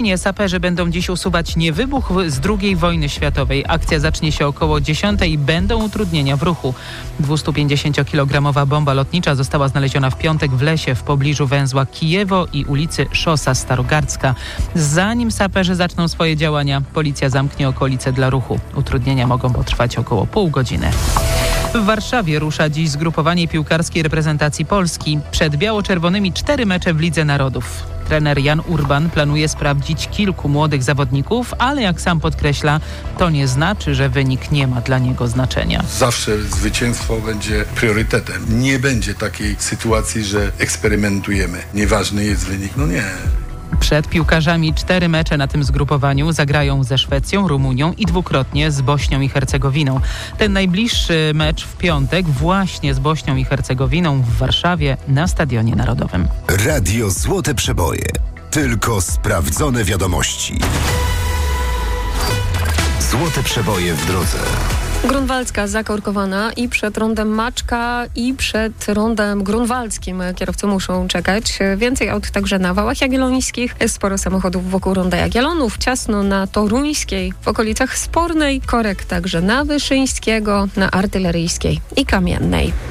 Saperzy będą dziś usuwać niewybuch z II wojny światowej. Akcja zacznie się około 10:00 i będą utrudnienia w ruchu. 250-kilogramowa bomba lotnicza została znaleziona w piątek w lesie w pobliżu węzła Kijewo i ulicy Szosa Starogardzka. Zanim saperzy zaczną swoje działania, policja zamknie okolice dla ruchu. Utrudnienia mogą potrwać około pół godziny. W Warszawie rusza dziś zgrupowanie piłkarskiej reprezentacji Polski. Przed biało-czerwonymi 4 mecze w Lidze Narodów. Trener Jan Urban planuje sprawdzić kilku młodych zawodników, ale jak sam podkreśla, to nie znaczy, że wynik nie ma dla niego znaczenia. Zawsze zwycięstwo będzie priorytetem. Nie będzie takiej sytuacji, że eksperymentujemy. Nieważny jest wynik. No nie. Przed piłkarzami 4 mecze na tym zgrupowaniu zagrają ze Szwecją, Rumunią i dwukrotnie z Bośnią i Hercegowiną. Ten najbliższy mecz w piątek właśnie z Bośnią i Hercegowiną w Warszawie na Stadionie Narodowym. Radio Złote Przeboje. Tylko sprawdzone wiadomości. Złote Przeboje w drodze. Grunwaldzka zakorkowana i przed rondem Maczka i przed rondem grunwaldzkim. Kierowcy muszą czekać. Więcej aut także na Wałach Jagiellońskich. Sporo samochodów wokół ronda Jagiellonów. Ciasno na Toruńskiej, w okolicach Spornej. Korek także na Wyszyńskiego, na Artyleryjskiej i Kamiennej.